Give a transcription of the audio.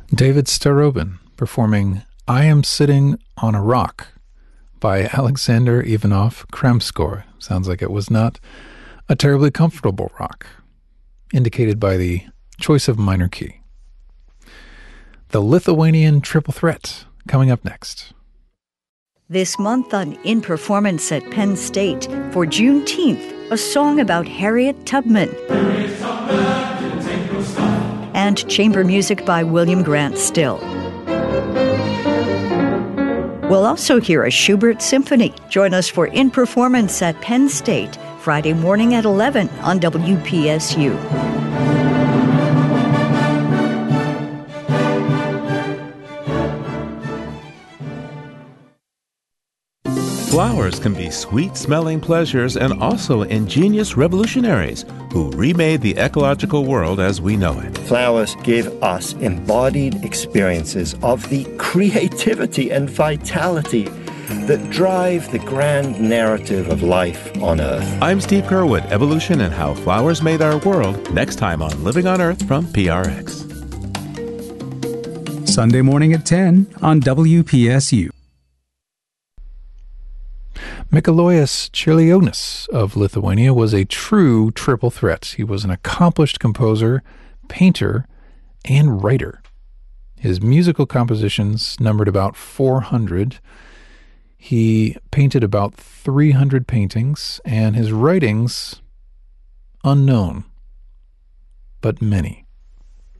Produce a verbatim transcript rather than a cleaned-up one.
David Starobin performing I Am Sitting on a Rock by Alexander Ivanov Kramskor. Sounds like it was not a terribly comfortable rock, indicated by the choice of minor key. The Lithuanian Triple Threat, coming up next. This month on In Performance at Penn State, for Juneteenth, a song about Harriet Tubman. Harriet Tubman, take your stuff. And chamber music by William Grant Still. We'll also hear a Schubert symphony. Join us for In Performance at Penn State, Friday morning at eleven on W P S U. Flowers can be sweet-smelling pleasures and also ingenious revolutionaries who remade the ecological world as we know it. Flowers give us embodied experiences of the creativity and vitality that drive the grand narrative of life on Earth. I'm Steve Curwood, Evolution and How Flowers Made Our World, next time on Living on Earth from P R X. Sunday morning at ten on W P S U. Mikalojus Čiurlionis of Lithuania was a true triple threat. He was an accomplished composer, painter, and writer. His musical compositions numbered about four hundred. He painted about three hundred paintings, and his writings, unknown, but many.